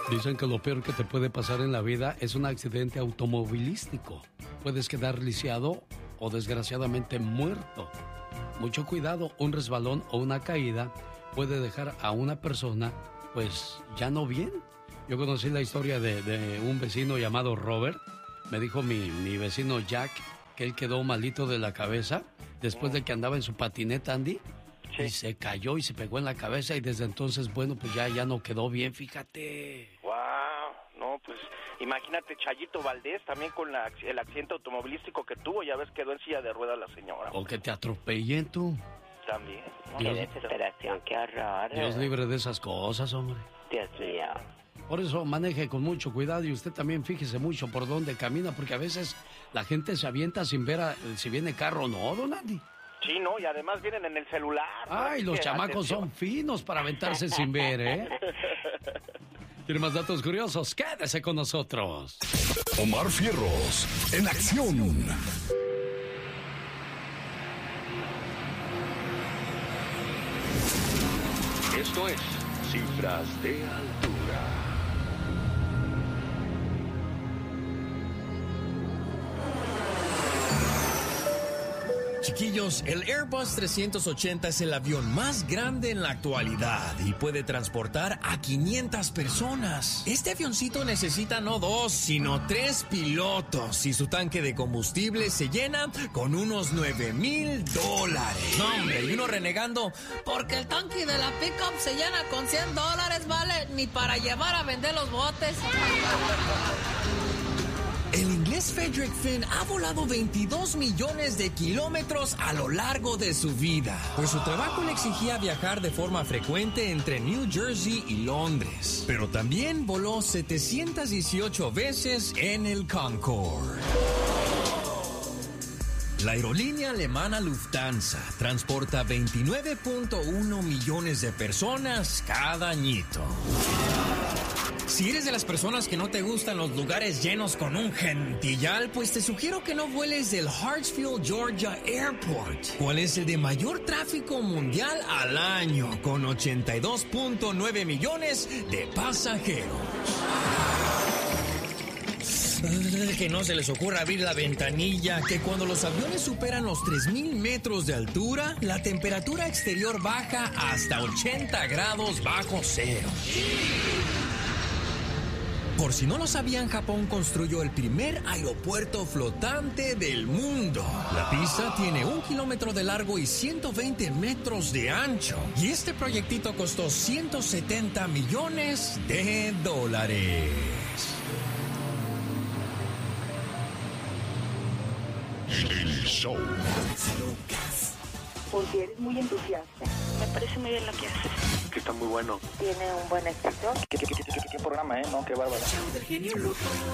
Dicen que lo peor que te puede pasar en la vida es un accidente automovilístico. Puedes quedar lisiado o desgraciadamente muerto. Mucho cuidado, un resbalón o una caída puede dejar a una persona, pues, ya no bien. Yo conocí la historia de un vecino llamado Robert. Me dijo mi vecino Jack que él quedó malito de la cabeza después de que andaba en su patineta, Andy. Sí. Y se cayó y se pegó en la cabeza y desde entonces, bueno, pues ya no quedó bien, fíjate. ¡Wow! No, pues imagínate Chayito Valdés también con el accidente automovilístico que tuvo, ya ves, quedó en silla de ruedas la señora. O que te atropellen tú. También. Qué desesperación, qué horror. Dios libre de esas cosas, hombre. Dios mío. Por eso maneje con mucho cuidado y usted también fíjese mucho por dónde camina, porque a veces la gente se avienta sin ver si viene carro o no, don Andy. Sí, no, y además vienen en el celular. Ay, los chamacos son finos para aventarse sin ver, ¿eh? ¿Tiene más datos curiosos? Quédese con nosotros. Omar Fierros, en acción. Esto es Cifras de Altura. Chiquillos, el Airbus 380 es el avión más grande en la actualidad y puede transportar a 500 personas. Este avioncito necesita no 2, sino 3 pilotos y su tanque de combustible se llena con unos $9,000. No, hombre, y uno renegando porque el tanque de la pickup se llena con $100, ¿vale? Ni para llevar a vender los botes. El inglés Frederick Finn ha volado 22 millones de kilómetros a lo largo de su vida, pues su trabajo le exigía viajar de forma frecuente entre New Jersey y Londres. Pero también voló 718 veces en el Concorde. La aerolínea alemana Lufthansa transporta 29.1 millones de personas cada añito. Si eres de las personas que no te gustan los lugares llenos con un gentillal, pues te sugiero que no vueles del Hartsfield, Georgia Airport, cual es el de mayor tráfico mundial al año, con 82.9 millones de pasajeros. Que no se les ocurra abrir la ventanilla, que cuando los aviones superan los 3,000 metros de altura, la temperatura exterior baja hasta 80 grados bajo cero. Por si no lo sabían, Japón construyó el primer aeropuerto flotante del mundo. La pista tiene 1 kilómetro de largo y 120 metros de ancho. Y este proyectito costó $170 millones. El show. Porque eres muy entusiasta. Me parece muy bien lo que haces. Que está muy bueno. Tiene un buen escritor. ¿Qué programa, no? Qué bárbaro.